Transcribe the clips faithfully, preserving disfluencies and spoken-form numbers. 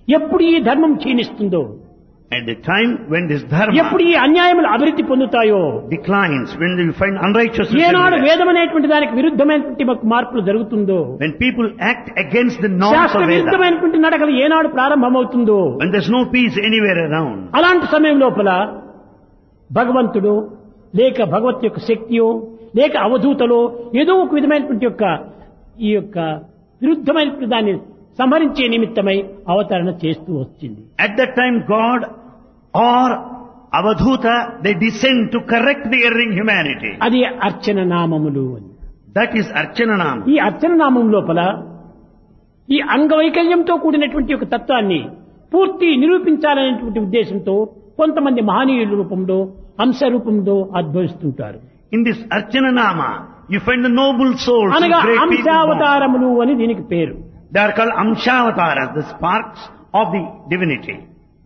ఎప్పుడు ఈ ధర్మం క్షీణిస్తుందో, At the time when this dharma ఎప్పుడు ఈ అన్యాయములు అభివృద్ధి పొందుతాయో, declines, when you find unrighteousness ఏనాడు everywhere, వేదం అనేటువంటి దానికి విరుద్ధమైనటువంటి మార్పులు జరుగుతుందో, when people act against the norms శాస్త్ర of Veda, విరుద్ధమైనటువంటి నడకలు ఏనాడు ప్రారంభమవుతుందో, when there's no peace anywhere around, అలాంటి సమయం లోపల భగవంతుడు లేక భగవత్ యొక్క శక్తియో లేక అవధూతలో ఏదో ఒక విధమైనటువంటి యొక్క ఈ యొక్క విరుద్ధమైనటువంటి దాన్ని సంహరించే నిమిత్తమై అవతరణ చేస్తూ వచ్చింది. at that time God or Avadhuta, they descend to correct the erring humanity. అది అర్చన నామములు అని. That is Archananam. ఈ అర్చన నామం లోపల ఈ అంగవైకల్యంతో కూడినటువంటి ఒక తత్వాన్ని పూర్తి నిరూపించాలనేటువంటి ఉద్దేశంతో కొంతమంది మహనీయుల రూపంలో అంశ రూపంలో ఉద్భవిస్తుంటారు. In this Archananama, you find the noble souls, the అనగా great people born. అంశావతారములు అని దీనికి పేరు. They are called Amshavataras, the sparks of the divinity.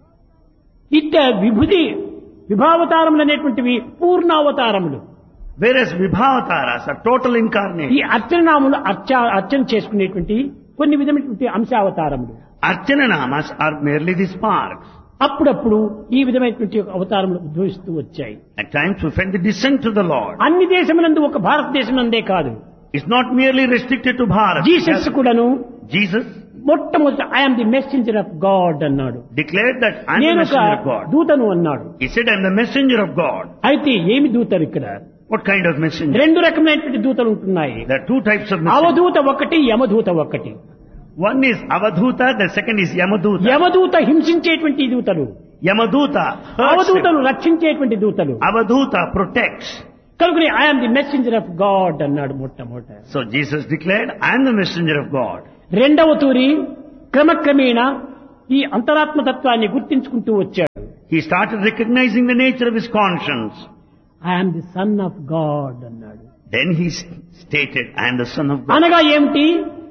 ఇట్ట విభుది విభావతారములు అనేటువంటివి పూర్ణావతారములు. Whereas Vibhavataras are total ఈ incarnation. అర్చనాములు అర్చ అర్చన చేసుకునేటువంటి కొన్ని విధమైనటువంటి అంశావతారములు. Archananamas are merely the sparks. అప్పుడప్పుడు ఈ విధమైనటువంటి ఒక అవతారములు ఉద్భవిస్తూ వచ్చాయి. At times we find the descent to the Lord. అన్ని దేశములందు ఒక భారతదేశం కాదు. It's not merely restricted to Bharat. Jesus కూడాను Jesus మొట్టమొదట I'm the messenger of God అన్నాడు. declared that I am the నేను ఒక messenger of God. దూతను అన్నాడు. He said, I am the messenger of God. అయితే ఏమి దూతలు ఇక్కడ? What kind of messenger? రెండు రకమైనటువంటి దూతలు ఉంటున్నాయి. There are two types of messengers. అవధూత ఒకటి, యమదూత ఒకటి. One is Avadhuta, the second is Yamaduta. యమదూత హింసించేటువంటి దూతలు, Yamaduta hurts him. అవధూతలు రక్షించేటువంటి దూతలు. Avadhuta protects. కనుక I'm the messenger of God అన్నాడు మొట్టమొదట. So Jesus declared, I am the messenger of God. రెండవ తూరి క్రమక్రమేణా ఈ అంతరాత్మతత్వాన్ని గుర్తించుకుంటూ వచ్చాడు. He started recognizing the nature of his conscience. I'm the son of God అన్నాడు. Then he stated, I am the son of God. అనగా ఏమిటి?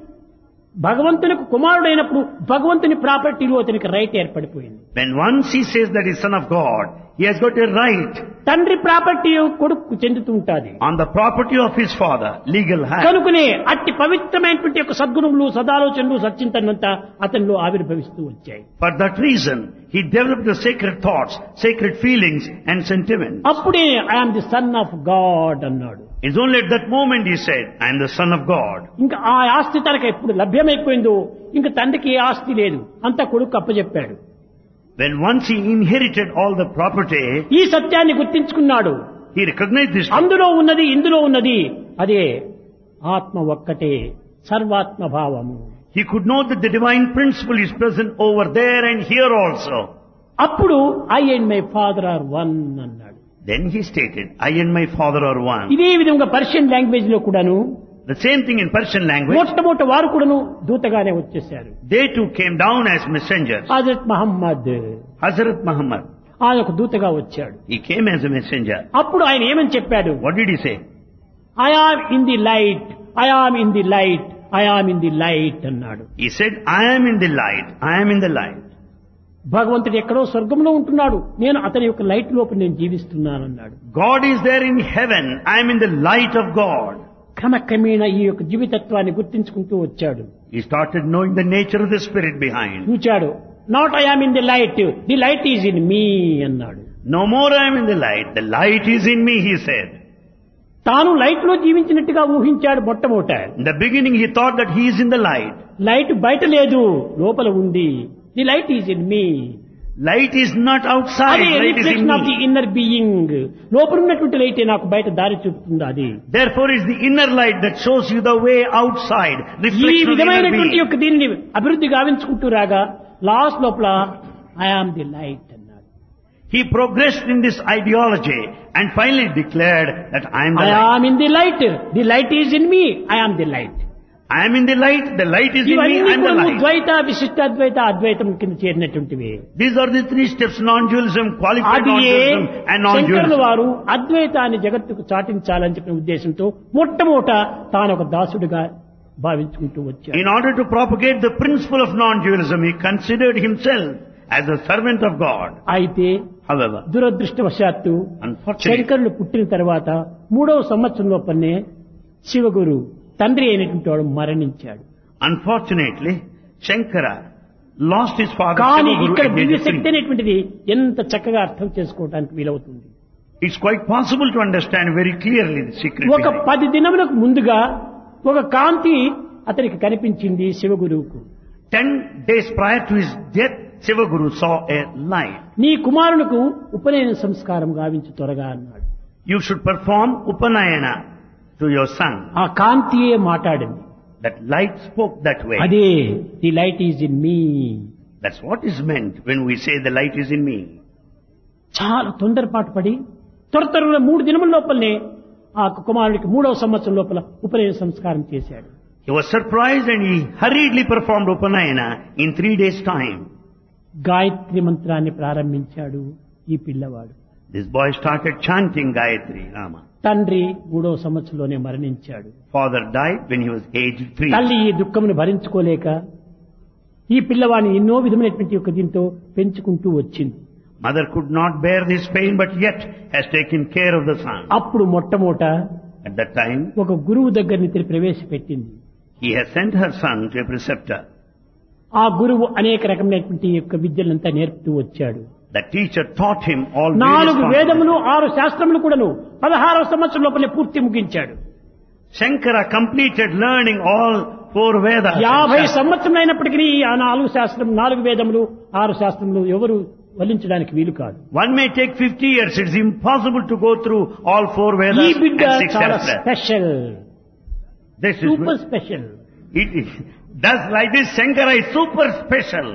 భగవంతునికి కుమారుడైనప్పుడు భగవంతుని ప్రాపర్టీలో అతనికి right ఏర్పడిపోయింది. When once he says that he is son of God, he has got a right తండ్రి property కొడుకు చెందుతూ ఉంటుంది. on the property of his father, legal hand. కనుకనే అట్టి పవిత్రమైనటువంటి యొక్క సద్గుణములు, సదాలోచనలు, సచ్చింతనంతా అతనిలో ఆవిర్భవిస్తూ వచ్చాయి. For that reason, he developed the sacred thoughts, sacred feelings and sentiments. అప్పుడే I'm the son of God అన్నాడు. It's only at that moment he said, I am the son of God. ఇంకా ఆ ఆస్తి తనకు ఎప్పుడు లభ్యమైపోయిందో ఇంకా తండ్రికి ఏ ఆస్తి లేదు, అంతా కొడుకు అప్పచెప్పాడు. When once he inherited all the property, ఈ సత్యాన్ని గుర్తించుకున్నాడు. he recognized this. అందులో ఉన్నది ఇందులో ఉన్నది అదే ఆత్మ ఒక్కటే, సర్వాత్మ భావము. He could know that the divine principle is present over there and here also. అప్పుడు I and my father are one అన్నాడు. Then he stated, I and my father are one. ఇదే విధంగా పర్షియన్ లాంగ్వేజ్ లో కూడాను The same thing in Persian language. మొట్టమొదటి వారు కూడాను దూతగానే వచ్చేశారు. They too came down as messengers. Hazrat Mohammed Hazrat Muhammad, ఆయన ఒక దూతగా వచ్చాడు. he came as a messenger. అప్పుడు ఆయన ఏమని చెప్పాడు? What did he say? I am in the light, I am in the light, I am in the light అన్నాడు. He said, I am in the light, I am in the light. భగవంతుడు ఎక్కడో స్వర్గంలో ఉంటున్నాడు, నేను అతని యొక్క light లోపల నేను జీవిస్తున్నానన్నాడు. God is there in heaven, I am in the light of God. క్రమక్రమేణా ఈ యొక్క జీవితత్వాన్ని గుర్తించుకుంటూ వచ్చాడు. He started knowing the nature of the spirit behind. చూచాడు. Not I am in the light, the light is in me అన్నాడు. No more I am in the light, the light is in me, he said. తాను light లో జీవించినట్టుగా ఊహించాడు మొట్టమొదట. In the beginning he thought that he is in the light. Light బయట లేదు, లోపల ఉంది. The light is in me. Light is not outside, అది light is in reflection of the me. Inner being. లోపల ఉన్నటువంటి లైటే నాకు బయట దారి చూపుతుంది. అది Therefore is the inner light that shows you the way outside, ఈ reflection of the inner విధమైనటువంటి being. యొక్క దీనిని అభివృద్ధి గావించుకుంటూ రాగా లాస్ట్ లోపల ఐ ఆమ్ ది లైట్ అన్నాడు. He progressed in this ideology and finally declared that I am the I light. Am in the light, the light is in me, I am the light. I am in the light, the light is in me, ఇవన్నీ I am the కూడా light. ద్వైత, విశిష్టాద్వైత, అద్వైతం కింద చేరినటువంటివి. These are the three steps, non-dualism, qualified అది non-dualism and శంకరుల non-dualism. వారు అద్వైతాన్ని జగత్తుకు చాటించాలని చెప్పిన ఉద్దేశంతో మొట్టమొదట తాను ఒక దాసుడిగా భావించుకుంటూ వచ్చాడు. In order to propagate the principle of non-dualism, he considered himself as a servant of God. అయితే However, దురదృష్టవశాత్తు unfortunately, శంకరులు పుట్టిన తర్వాత మూడవ సంవత్సరం లోపలనే శివగురు తండ్రి అయినటువంటి వాడు మరణించాడు. unfortunately, Shankara lost his father కానీ Shivaguru ఇక్కడ at the age Divya of Shakti three. అనేటువంటిది ఎంత చక్కగా అర్థం చేసుకోవడానికి వీలవుతుంది. It's quite possible to understand very clearly the secret ఒక behind. పది దినములకు ముందుగా ఒక కాంతి అతనికి కనిపించింది శివగురువుకు. Ten days prior to his death, Shivaguru saw a light. నీ కుమారునికి ఉపనయన సంస్కారం గావించి త్వరగా అన్నాడు. You should perform Upanayana to your son. ఆ కాంతియే మాట్లాడింది. That light spoke that way. అదే the light is in me. That's what is meant when we say the light is in me. చాలా తొందరపాటు పడి త్వర త్వరగా మూడు దినముల లోపలనే ఆ కుమారుడికి మూడవ సంవత్సరం లోపల ఉపనయన సంస్కారం చేశాడు. He was surprised and he hurriedly performed Upanayana in three days' time. Gayatri మంత్రాన్ని ప్రారంభించాడు ఈ పిల్లవాడు. This boy started chanting Gayatri Rama. తండ్రి మూడవ సంవత్సరంలోనే మరణించాడు. Father died when he was aged three. తల్లి ఈ దుఃఖమును భరించుకోలేక ఈ పిల్లవాడిని ఎన్నో విధమైనటువంటి యొక్క దీంతో పెంచుకుంటూ వచ్చింది. Mother could not bear this pain but yet has taken care of the son. అప్పుడు మొట్టమొదట At that time, ఒక గురువు దగ్గర నుంచి ప్రవేశపెట్టింది. he has sent her son to a preceptor. ఆ గురువు అనేక రకమైనటువంటి యొక్క విద్యలంతా నేర్పుతూ వచ్చాడు. The teacher taught him all నాలుగు various వేదములు concepts. ఆరు శాస్త్రములు కూడాను పదహారవ సంవత్సరం లోపలే పూర్తి ముగించాడు. Shankara completed learning all four Vedas. యాభై సంవత్సరం అయినప్పటికీ ఆ నాలుగు శాస్త్రం నాలుగు వేదములు ఆరు శాస్త్రములు ఎవరు వల్లించడానికి వీలు కాదు. One may take fifty years. It's impossible to go through all four ఈ Vedas బిడ్డ and six చాలా Shastras. Special, This is super special. it is does like this. Shankara is super special.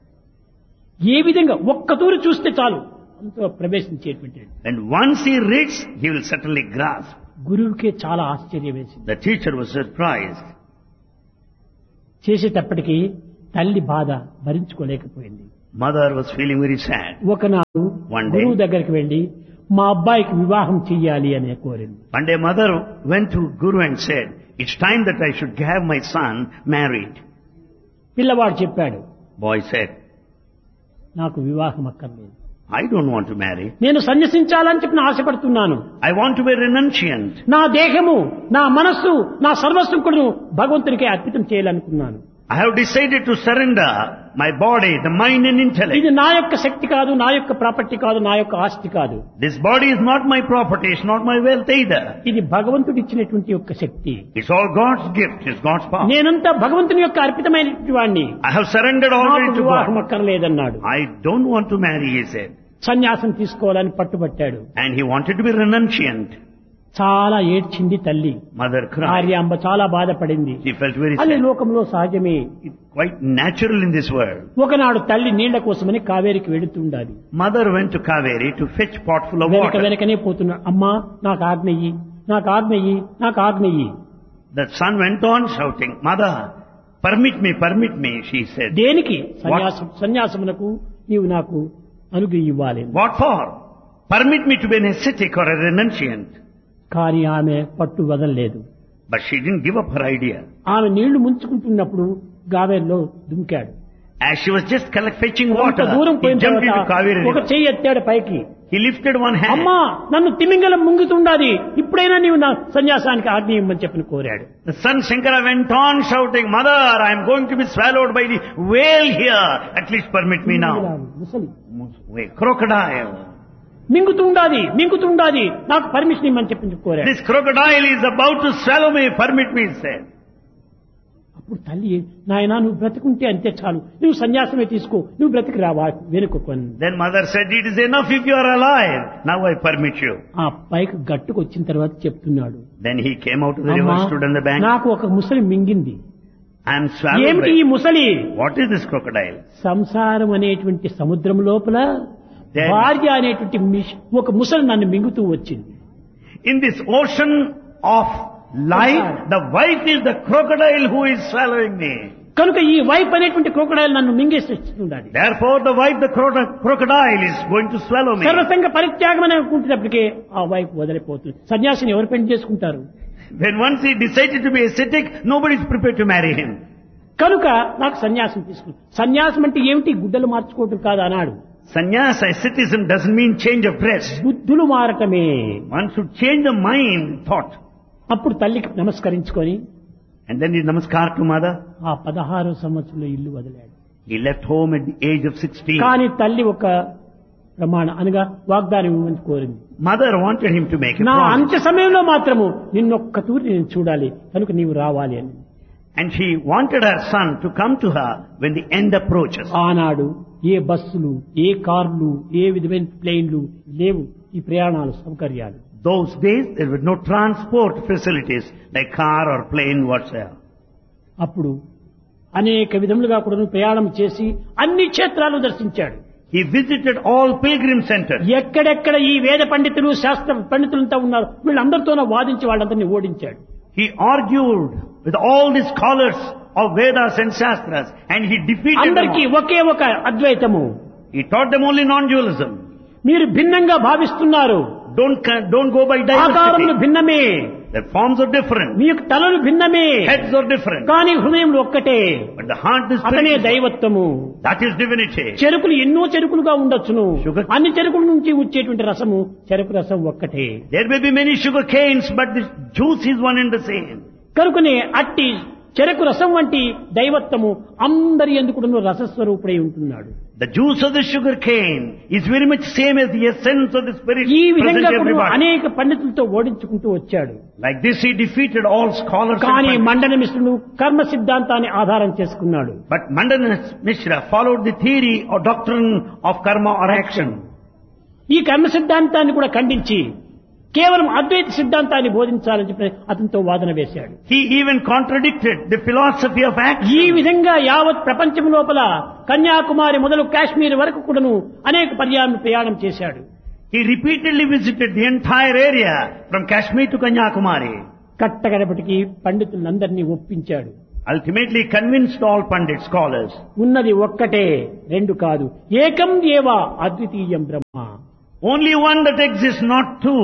ఏ విధంగా ఒక్క తూరి చూస్తే చాలు అంత ప్రవేశించేటువంటి And once he reads, he will certainly grasp. గురువుకే చాలా ఆశ్చర్యం వేసింది. The teacher was surprised. చేసేటప్పటికి తల్లి బాధ భరించుకోలేకపోయింది. Mother was feeling very sad. ఒకనాడు One day- గురువు దగ్గరికి వెళ్లి మా అబ్బాయికి వివాహం చెయ్యాలి అని కోరింది. One day mother went to Guru and said, it's time that I should have my son married. పిల్లవాడు చెప్పాడు, Boy said, నాకు వివాహం అక్కర్లేదు, I don't want to marry. నేను సన్యసించాలని చెప్పి నేను ఆశపడుతున్నాను. I want to be renunciant. నా దేహము నా మనస్సు నా సర్వస్వం కూడా భగవంతునికే అర్పితం చేయాలనుకున్నాను. I have decided to surrender my body, the mind and intellect. ఇది నా యొక్క శక్తి కాదు, నా యొక్క ప్రాపర్టీ కాదు, నా యొక్క ఆస్తి కాదు. This body is not my property, it's not my wealth either. ఇది భగవంతుడు ఇచ్చినటువంటి యొక్క శక్తి. It's all God's gift, it's God's power. నేనంతా భగవంతుని యొక్క అర్పితమైనటువంటి వాడిని. I have surrendered నాకు already to వివాహం God. అక్కర్లేదన్నాడు. I don't want to marry, he said. సన్యాసం తీసుకోవాలని పట్టుబట్టాడు. And he wanted to be renunciant. చాలా ఏడ్చింది తల్లి. Mother cried. ఆర్యాంబ చాలా బాధపడింది. She felt very అది sad. లోకంలో సహజమే. It's quite natural in this world. ఒకనాడు తల్లి నీళ్ల కోసమని కావేరికి వెళుతుండాలి. Mother went to Kaveri to fetch pot full of వెనక water. వెనకనే పోతున్నాడు. అమ్మా నాకు ఆజ్ఞయ్యి, నాకు ఆజ్ఞయ్యి, నాకు ఆజ్ఞయ్యి. The son went on shouting, Mother, permit me, permit me, she said. దేనికి? సన్యాసం సన్యాసమునకు నీవు నాకు అనుగ్రహం ఇవ్వాలి. What for? Permit me to be an ascetic or a renunciant. కానీ ఆమె పట్టు వదలలేదు. But she didn't give up her idea. ఆమె నీళ్లు ముంచుకుంటున్నప్పుడు గావేరులో దుమికాడు. As she was just collect, fetching కొంత water, దూరం he పోయిన jumped into తర్వాత Kaveri ఒక river. చెయ్యి ఎత్తాడు పైకి. He lifted one hand. అమ్మా నన్ను తిమింగలం ముంగుతుండాలి, ఇప్పుడైనా నీవు నా సన్యాసానికి ఆజ్ఞ ఇవ్వమని చెప్పని కోరాడు. The son Shankara went on shouting, Mother, I am going to be swallowed by the whale here. At least permit me now. ముసలి Wait, crocodile. మింగుతుండాలి మింగుతుండాలి నాకు పర్మిషన్ ఇవ్వమని చెప్పి కోరాడు. This crocodile is about to swallow me. Permit me, he said. అప్పుడు తల్లి, నాయనా నువ్వు బ్రతుకుంటే అంతే చాలు, నువ్వు సన్యాసమే తీసుకో, నువ్వు బ్రతికి రావా వెనుకొని. Then mother said, it is enough if you are alive. Now I permit you. ఆ పైకి గట్టుకు వచ్చిన తర్వాత చెప్తున్నాడు, Then he came out of the river, అమ్మా stood on the bank. నాకు ఒక ముసలి మింగింది. I am swallowed ఏమిటి ఈ by... ముసలి? What is this crocodile? సంసారం అనేటువంటి సముద్రం లోపల Then- భార్య అనేటువంటి మిష్- ఒక ముసలి నన్ను మింగుతూ వచ్చింది. In this ocean of life, the wife is the crocodile who is swallowing me. కనుక ఈ వైఫ్ అనేటువంటి క్రోకడైల్ నన్ను మింగేస్తుండాలి. Therefore the wife, the cro- crocodile is going to swallow me. సర్వసంగ పరిత్యాగం అని అనుకుంటున్నప్పటికీ ఆ వైఫ్ వదిలిపోతుంది. సన్యాసిని ఎవరు పెళ్లి చేసుకుంటారు? When once he decided to be ascetic, nobody is prepared to marry him. కనుక నాకు సన్యాసం తీసుకుంది. సన్యాసం అంటే ఏమిటి? గుడ్డలు మార్చుకోవటం కాదు అన్నాడు. Sannyasa, asceticism doesn't mean change of dress. బుద్ధులు మారటమే. One should change the mind, thought. అప్పుడు తల్లికి నమస్కరించుకొని And then he namaskar to mother. ఆ పదహారో సంవత్సరంలో ఇల్లు వదిలాడు. He left home at the age of sixteen. కానీ తల్లి ఒక ప్రమాణ అనగా వాగ్దానం ఇవ్వమని కోరింది. Mother wanted him to make a నా promise. అంత్య సమయంలో మాత్రము నిన్నొక్క తూరి నేను చూడాలి కనుక నీవు రావాలి అని. And she wanted her son to come to her when the end approaches. ఆనాడు ఏ బస్సులు, ఏ కార్లు, ఏ విధమైన ప్లేన్లు లేవు ఈ ప్రయాణాల సౌకర్యాలు. Those days there were no transport facilities like car or plane whatsoever. అప్పుడు అనేక విధములుగా కూడా ప్రయాణం చేసి అన్ని క్షేత్రాలు దర్శించాడు. He visited all pilgrim centers. ఎక్కడెక్కడ ఈ వేద పండితులు శాస్త్ర పండితులంతా ఉన్నారు వీళ్ళందరితోనూ వాదించి వాళ్ళందరినీ ఓడించాడు. He argued with all the scholars of Vedas and Shastras and he defeated them అందరికీ all. ఒకే ఒక అద్వైతము. He taught them only non-dualism. మీరు భిన్నంగా భావిస్తున్నారు, Don't, ca- don't go by ఆకారములు diversity. భిన్నమే, Their forms are different. మీ యొక్క తలలు భిన్నమే, Heads are different. కానీ హృదయంలో ఒక్కటే. But the heart is అతనే spirit. దైవత్వము. That is divinity. చెరుకులు ఎన్నో చెరుకులుగా ఉండొచ్చును, Sugar- అన్ని చెరుకుల నుంచి వచ్చేటువంటి రసము చెరుకు రసం ఒక్కటే. There may be many sugar canes, but the juice is one and the same. కనుకనే అట్టి చెరకు రసం వంటి దైవత్వము అందరి ఎందుకు రసస్వరూపుడై ఉంటున్నాడు. The juice of the sugar cane is very much same as the essence of the spirit ఈ present విధంగా కూడా everybody. అనేక పండితులతో ఓడించుకుంటూ వచ్చాడు. Like this he defeated all scholars. and కానీ pundits. మండన మిశ్రుడు కర్మ సిద్ధాంతాన్ని ఆధారం చేసుకున్నాడు. But Mandana Mishra followed the theory or doctrine of karma or action. ఈ కర్మ సిద్ధాంతాన్ని కూడా ఖండించి కేవలం అద్వైత సిద్ధాంతాన్ని బోధించాలని చెప్పి అతనితో వాదన వేశాడు. He even contradicted the philosophy of ఈ action. విధంగా యావత్ ప్రపంచం లోపల కన్యాకుమారి మొదలు కాశ్మీర్ వరకు కూడాను అనేక పర్యాలను ప్రయాణం చేశాడు. He repeatedly visited the entire area from Kashmir to Kanyakumari. కట్టగడపటికి పండితులందరినీ ఒప్పించాడు. Ultimately convinced all Pandit scholars. ఉన్నది ఒక్కటే, రెండు కాదు, ఏకం ఏవా అద్వితీయం బ్రహ్మ. Only one that exists, not two.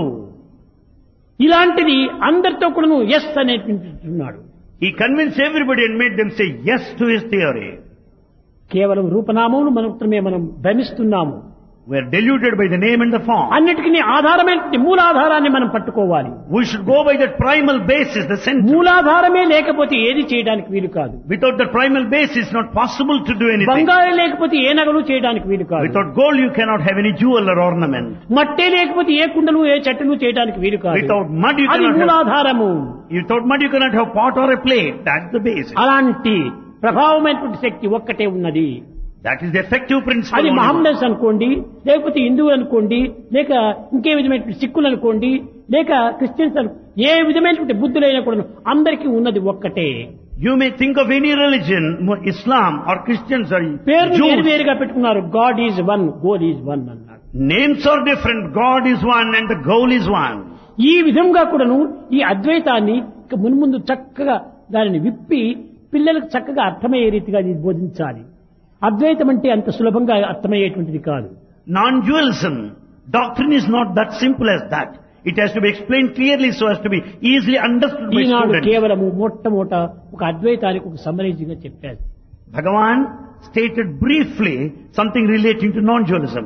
ఇలాంటిది అందరితో కూడాను yes అనేటువంటున్నాడు. He convinced everybody and made them say yes to his theory. కేవలం రూపనామములు మాత్రమే మనం భ్రమిస్తున్నాము. We are deluded by the name and the form. అన్నిటికీ ఆధారమైన మూలాధారాన్ని మనం పట్టుకోవాలి. We should go by that primal basis, the center. మూలాధారమే లేకపోతే ఏది చేయడానికి వీలు కాదు. Without the primal basis, it's not possible to do anything. బంగారం లేకపోతే ఏ నగలు చేయడానికి వీలు కాదు. Without gold, you cannot have any jewel or ornament. మట్టే లేకపోతే ఏ కుండలు ఏ చెట్టులు చేయడానికి వీలు కాదు. Without mud, you అది cannot have, మూలాధారము. without mud, you cannot have pot or a plate. That's the basis. అలాంటి ప్రభావమైనటువంటి శక్తి ఒక్కటే ఉన్నది. That is the effective principle. అది only. మహమ్మదన్స్ అనుకోండి, లేకపోతే హిందువు అనుకోండి, లేక ఇంకే విధమైనటువంటి సిక్కులు అనుకోండి, లేక క్రిస్టియన్స్ అను ఏ విధమైనటువంటి బుద్ధులైనా కూడా అందరికీ ఉన్నది ఒక్కటే. You may think of any religion, Islam or Christians or పేర్లు వేరు Jews. వేరుగా పెట్టుకున్నారు. God is one, goal is one అన్నాడు. Names are different. God is one and the goal is one. ఈ విధంగా కూడాను ఈ అద్వైతాన్ని ఇక మున్ముందు చక్కగా దానిని విప్పి పిల్లలకు చక్కగా అర్థమయ్యే రీతిగా ఇది బోధించాలి. అద్వైతం అంటే అంత సులభంగా అర్థమయ్యేటువంటిది కాదు. Non-dualism doctrine is not that simple as that. It has to be explained clearly so as to be easily understood by Eenadu students. కేవలము మొట్టమొదట ఒక అద్వైతానికి ఒక సమరైజ్గా చెప్పారు. Bhagavan stated briefly something relating to non-dualism.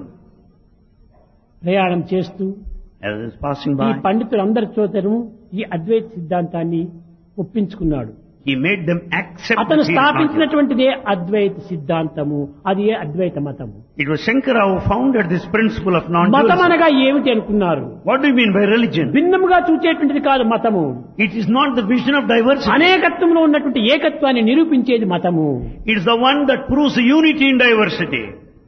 ప్రయాణం చేస్తూ As is passing ఈ by, పండితులందరి చోతను ఈ అద్వైత సిద్ధాంతాన్ని ఒప్పించుకున్నాడు. he made them accept అతను that he is not dual. స్థాపించినటువంటిదే అద్వైత సిద్ధాంతము, అది ఏ అద్వైత మతము. It was Shankara who founded this principle of మతం non-dualism. అనగా ఏమిటి అనుకున్నారు? What do you mean by religion? భిన్నముగా చూచేటువంటిది కాదు మతము. It is not the vision of diversity. అనేకత్వంలో ఉన్నటువంటి ఏకత్వాన్ని నిరూపించేది మతము. It is the one that proves unity in diversity.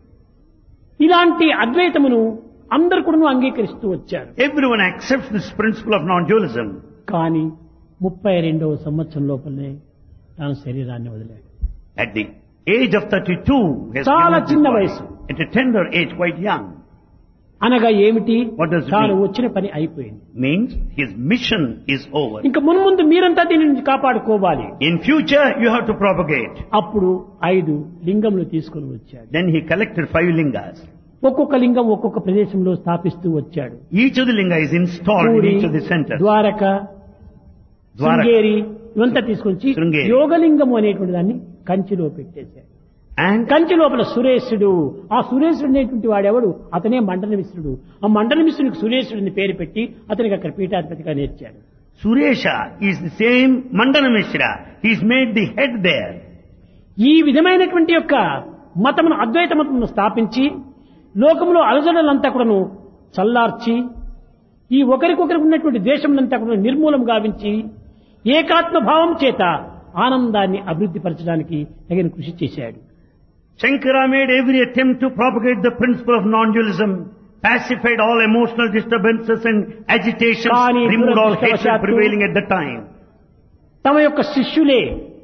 ఇలాంటి అద్వైతమును అందరు కూడా అంగీకరిస్తూ వచ్చారు. Everyone accepts this principle of non-dualism. కానీ ముప్పై రెండవ సంవత్సరం లోపలనే తాను శరీరాన్ని వదిలాడు. At the age of thirty-two, he has చాలా given up his చిన్న body. వయసు. At a tender age, quite young. అనగా ఏమిటి? What does it తాను mean? వచ్చిన పని అయిపోయింది. Means his mission is over. ఇంకా మున్ముందు మీరంతా దీని నుంచి కాపాడుకోవాలి. In future, you have to propagate. అప్పుడు ఐదు లింగములు తీసుకొని వచ్చాడు. Then he collected five lingas. ఒక్కొక్క లింగం ఒక్కొక్క ప్రదేశంలో స్థాపిస్తూ వచ్చాడు. Each of the linga is installed in puri, each of the centers. Dwaraka, Dwaraka. Sringeri ఇవంతా తీసుకొచ్చి శృంగేరి. యోగలింగము అనేటువంటి దాన్ని కంచిలో పెట్టేశాడు. And కంచి లోపల సురేశుడు, ఆ సురేశుడు అనేటువంటి వాడెవడు? అతనే మండల మిశ్రుడు. ఆ మండల మిశ్రుడికి సురేశుడిని పేరు పెట్టి అతనికి అక్కడ పీఠాధిపతిగా నేర్చాడు. Suresha is the same Mandana Mishra. He is made the head there. ఈ విధమైనటువంటి యొక్క మతమును అద్వైత మతమును స్థాపించి లోకంలో అలజడులంతా కూడాను చల్లార్చి ఈ ఒకరికొకరికి ఉన్నటువంటి ద్వేషమునంతా కూడా నిర్మూలం గావించి ఏకాత్మ భావం చేత ఆనందాన్ని అభివృద్ధి పరచడానికి తగిన కృషి చేశాడు. Shankara made every attempt to propagate the principle of non-dualism, pacified all emotional disturbances and agitations, Kani removed all hatred దురదృష్టవశాత్తు prevailing at the time. తమ యొక్క శిష్యులే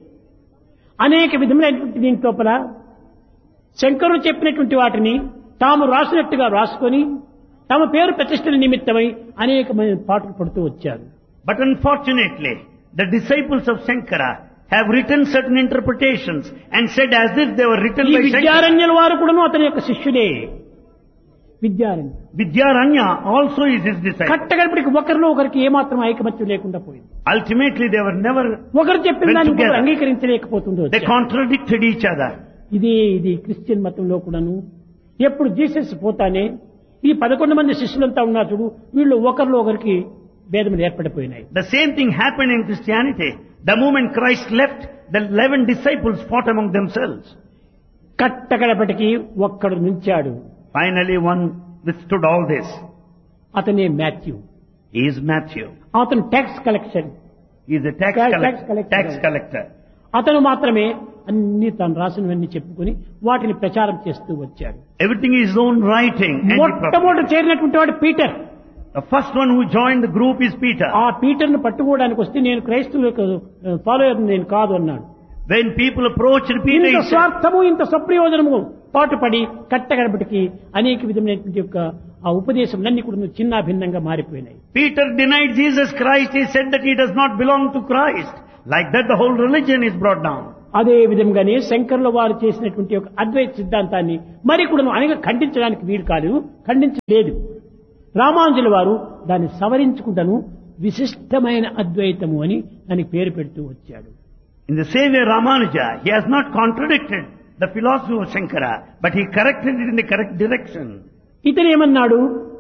అనేక విధములైనటువంటి దీని లోపల శంకరుడు చెప్పినటువంటి వాటిని తాము రాసినట్టుగా రాసుకొని తమ పేరు ప్రతిష్టల నిమిత్తమై అనేకమైన పాటలు పడుతూ వచ్చారు. But unfortunately, the disciples of Shankara have written certain interpretations and said as if they were written ఈ by Shankara. విద్యారణ్యుల వారు కూడాను అతని యొక్క శిష్యుడే. Vidyaranya Vidyaranya also is his disciple. కట్టగడిపటికి ఒకరిలో ఒకరికి ఏమాత్రం ఐకమత్యం లేకుండా పోయింది. Ultimately, they were never, ఒకరు చెప్పిన Went దాన్ని together. ఇంకొకరు అంగీకరించలేకపోతుందో they contradicted each other. ఇదే ఇది క్రిస్టియన్ మతంలో కూడాను ఎప్పుడు జీసస్ పోతానే ఈ పదకొండు మంది శిష్యులంతా ఉన్నారు చూడు, వీళ్ళు ఒకరిలో ఒకరికి భేదములు ఏర్పడిపోయినాయి. The same thing happened in Christianity. The moment Christ left, the eleven disciples fought among themselves. కట్టగడపటికి ఒక్కడు నిలిచాడు. Finally, one withstood all this. అతనే మాథ్యూ. He is Matthew. అతను tax collection. He is a tax, Tax collect- collector. tax collector. అతను మాత్రమే అన్ని తాను రాసినవన్నీ చెప్పుకొని వాటిని ప్రచారం చేస్తూ వచ్చాడు. Everything is his own writing. And he మొట్టమొదటి propagated. చేరినటువంటి వాడు Peter. The first one who joined the group is Peter. ఆ పీటర్ను పట్టుకోవడానికి వస్తే నేను క్రైస్తవులకు ఫాలోయర్ నేను కాదు అన్నాడు. When people approached Peter, ఇంత he said, స్వార్థము ఇంత సప్రయోజనము పాటుపడి కట్టగడపటికి అనేక విధమైనటువంటి యొక్క ఆ ఉపదేశములన్నీ కూడా చిన్న భిన్నంగా మారిపోయినాయి. Peter denied Jesus Christ. He said that he does not belong to Christ. Like that, the whole religion is brought down. అదే విధంగానే శంకర్ల వారు చేసినటువంటి ఒక అద్వైత సిద్ధాంతాన్ని మరి కూడా అనేక ఖండించడానికి వీలు కాదు, ఖండించలేదు. రామానుజుల వారు దాన్ని సవరించుకుంటాను విశిష్టమైన అద్వైతము అని దానికి పేరు పెడుతూ వచ్చాడు. In the same way, Ramanuja, he has not contradicted the philosophy of Shankara, but he corrected it in the correct direction. ఇతను ఏమన్నాడు,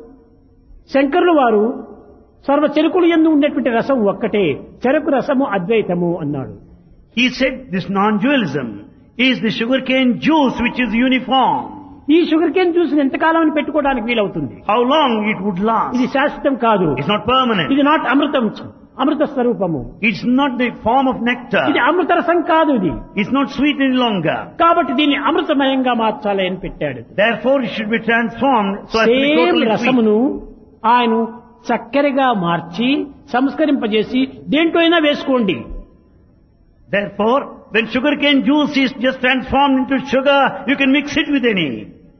శంకరుల వారు సర్వ చెరుకులు యందు ఉండేటువంటి రసం ఒక్కటే, చెరకు రసము అద్వైతము అన్నాడు. He said this non-dualism is the sugarcane juice which is uniform. ఈ షుగర్ కేన్ జ్యూస్ ఎంతకాలం అని పెట్టుకోవడానికి వీలవుతుంది. How long it would last? ఇది శాశ్వతం కాదు. It's not permanent. ఇది నాట్ అమృతం, అమృత స్వరూపము. It's not the form of nectar. ఇది అమృత రసం కాదు. ఇది It's not sweet any longer. కాబట్టి దీన్ని అమృతమయంగా మార్చాలి అని పెట్టాడు. Therefore, it should be transformed so as to be same totally sweet. రసమును ఆయన చక్కెరగా మార్చి సంస్కరింపజేసి దేంట్లో అయినా వేసుకోండి. Therefore, when sugarcane juice is just transformed into sugar, you can mix it with any.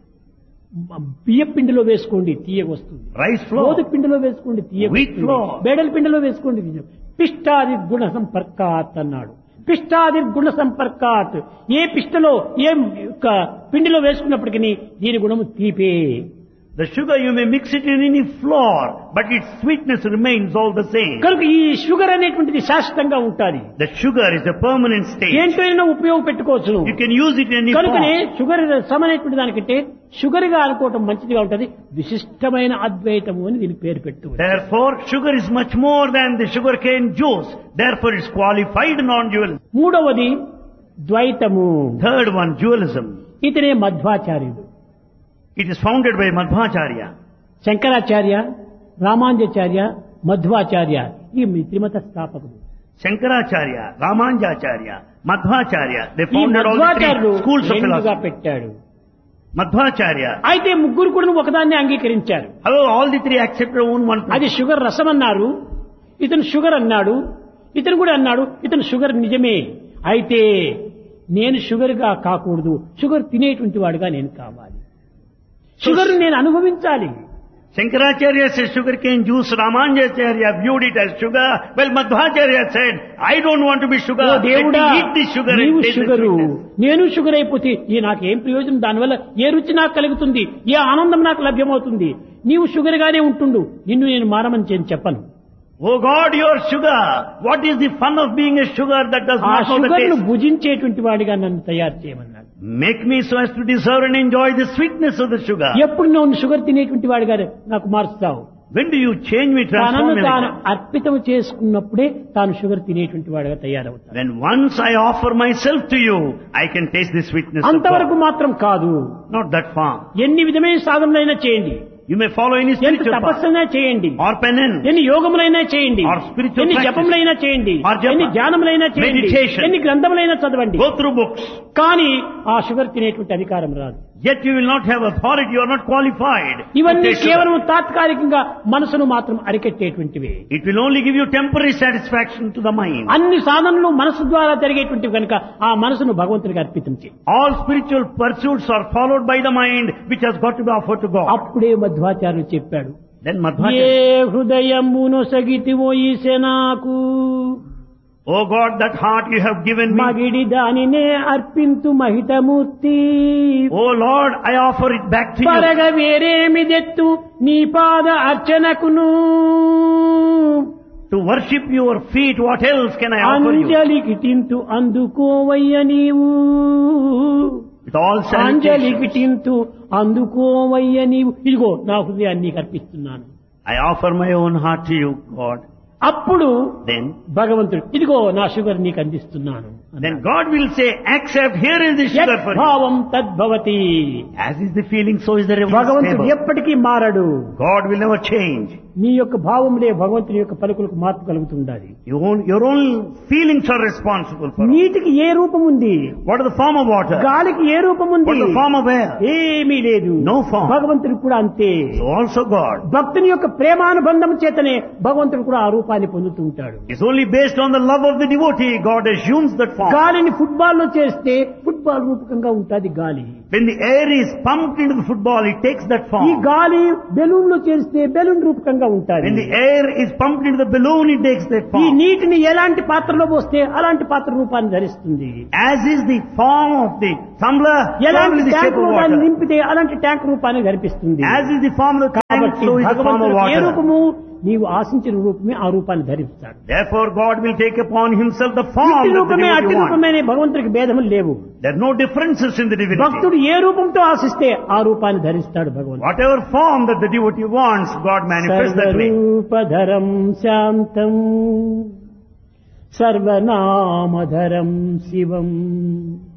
బియ్య పిండిలో వేసుకోండి తీయగా వస్తుంది. Rice flour. గోధుమ పిండిలో వేసుకోండి తీయగా Wheat వస్తుంది. flour. బేడల పిండిలో వేసుకోండి తీయగా. పిష్టాది గుణ సంపర్కాత్ అన్నాడు. పిష్టాది గుణ సంపర్కాత్, ఏ పిష్టలో ఏ యొక్క పిండిలో వేసుకున్నప్పటికీ దీని గుణము తీపే. The sugar you may mix it in any flour, but its sweetness remains all the same. కనుక ఈ షుగర్ అనేటువంటిది శాశ్వతంగా ఉంటుంది. The sugar is a permanent state. ఏంటైనా ఉపయోగపెట్టుకోవచ్చు. You can use it in any కనుకనే form. షుగర్ సమనేటువంటి దానికంటే sugar గా అనుకోవటం మంచిదిగా ఉంటుంది. విశిష్టమైన అద్వైతము అని దీనికి పేరు పెట్టు. Therefore, sugar is much more than the sugarcane juice. Therefore, it's qualified non-dualism. మూడవది ద్వైతము. Third one, dualism. ఇతనే మధ్వాచార్యుడు. It is founded by Madhvacharya. Shankaracharya, Ramanujacharya, Madhvacharya ఈ త్రిమత స్థాపకుడు. Shankaracharya, Ramanujacharya, Madhvacharya, they ఈ founded all the మధ్వాచార్యుడు three schools of రెండుగా philosophy. పెట్టాడు. Madhvacharya. అయితే ముగ్గురు కూడా ఒకదాన్ని అంగీకరించారు. However, all the three accepted one one అది principle. షుగర్ రసం అన్నారు, ఇతను షుగర్ అన్నాడు, ఇతను కూడా అన్నాడు ఇతను షుగర్ నిజమే. అయితే నేను షుగర్ గా కాకూడదు, షుగర్ తినేటువంటి వాడుగా నేను కావాలి, షుగర్ నేను అనుభవించాలి. Shankaracharya says sugarcane juice, Ramanujacharya viewed it as sugar. Well, Madhvacharya said, I don't want to be sugar. Oh Let me దేవుడా, eat this sugar నీవు and taste the sugar, sweetness. నేను sugar అయిపోతే ఈ నాకేం ప్రయోజనం, దానివల్ల ఏ రుచి నాకు కలుగుతుంది, ఏ ఆనందం నాకు లభ్యమవుతుంది. నీవు షుగర్ గానే ఉంటుండు, నిన్ను నేను మారమని నేను చెప్పను. Oh God, you are sugar. What is the fun of being a sugar that does ఆ not know the షుగర్ ను taste? భుజించేటువంటి వాడిగా నన్ను తయారు చేయమన్నాడు. Make me so as to deserve and enjoy the sweetness of the sugar. ఎప్పుడు నువ్వు sugar తినేటువంటి వాడిగా నాకు మారుస్తావు, When do you change me, transform తనను me? తాను Like that? అర్పితం చేసుకున్నప్పుడే తాను షుగర్ తినేటువంటి వాడుగా తయారవుతాడు. When once I offer myself to you, I can taste the sweetness of అంతవరకు God. మాత్రం కాదు. Not that far. ఎన్ని విధమైన సాధనలైనా చేయండి, You may follow any ఎంత spiritual path తపస్సైనా చేయండి, or penance. ఎన్ని యోగములైనా చేయండి, Or spiritual ఎన్ని practice. జపములైనా చేయండి, Or japa. ఎన్ని ధ్యానములైనా చేయండి, Meditation. ఎన్ని గ్రంథములైనా చదవండి, Go through books. కానీ ఆ షుగర్ తినేటువంటి అధికారం రాదు. Yet you will not have authority. You are not qualified. to ఇవన్నీ taste sugar. కేవలం తాత్కాలికంగా మనసును మాత్రం అరికెట్టేటువంటివి. It will only give you temporary satisfaction to the mind. అన్ని సాధనలు మనసు ద్వారా జరిగేటువంటివి కనుక ఆ మనసును భగవంతుడికి అర్పితం చేయి. All spiritual pursuits are followed by the mind, which has got to be offered to God. అప్పుడే మధ్వాచార్యులు చెప్పాడు, Then ఏ Madhvacharya, హృదయమును సగితివో ఈశనాకు oh God, that heart you have given me. మగిడి దానినే అర్పింతు మహితమూర్తి. Oh Lord, I offer it back to you. పరగ వేరేమిదెత్తు నీ పాద అర్చనకును. To worship your feet, what else can I offer you? అంజలికి తింటూ అందుకోవయ్య నీవు. With all అంజలికి salutation, తింటూ అందుకోవయ్య నీవు. ఇదిగో నా హృదయాన్ని నీకు అర్పిస్తున్నాను. I offer my own heart to you, God. అప్పుడు Then, భగవంతుడు ఇదిగో నా షుగర్ నీకు అందిస్తున్నాను. then God will say, accept, here is the sugar for you. భావం తద్భవతి. As is the feeling, so is the భగవంతుడు response. ఎప్పటికీ మారడు. God will never change. నీ యొక్క భావములే భగవంతుని యొక్క పలుకులకు మార్పు కలుగుతుండాలి. Your own, your own feelings are responsible for it. నీటికి ఏ రూపం ఉంది, What is the form of water? గాలికి ఏ రూపం ఉంది, What is the form of air? ఏమీ లేదు. No form. భగవంతుడు కూడా అంతే. So also God. భక్తుని యొక్క ప్రేమానుబంధం చేతనే భగవంతుడు కూడా ఆ రూపాన్ని పొందుతూ ఉంటాడు. It's only based on the love of the devotee, God assumes that form. గాలిని ఫుట్బాల్ లో చేస్తే ఫుట్బాల్ రూపకంగా ఉంటుంది గాలి. When the air is pumped into the football, it takes that ఈ form. గాలి బెలూన్ లో చేస్తే బెలూన్ రూపకంగా ఉంటుంది. When the air is pumped into the balloon, it takes that ఈ form. నీటిని ఎలాంటి పాత్రలో పోస్తే అలాంటి పాత్ర రూపాన్ని ధరిస్తుంది. As is the form of the tumbler, so ఎలాంటి is the shape tank of రూపాన్ని water. నింపితే అలాంటి ట్యాంక్ రూపాన్ని ధరిపిస్తుంది. As is the form of the tank, కాబట్టి so is the form of భగవంతుడు ఏ water. రూపము నీవు ఆశించిన రూపమే ఆ రూపాన్ని ధరిస్తాడు. Therefore, God will take upon Himself the form ఇట్టి that the రూపమే అట్టి devotee wants. రూపమే అనే భగవంతుడికి భేదములు లేవు. There are no differences in the divinity. భక్తుడు ఏ రూపంతో ఆశిస్తే ఆ రూపాన్ని ధరిస్తాడు భగవంతుడు. Whatever form that the devotee wants, God manifests that way. సర్వరూపధరం శాంతం సర్వనామధరం శివం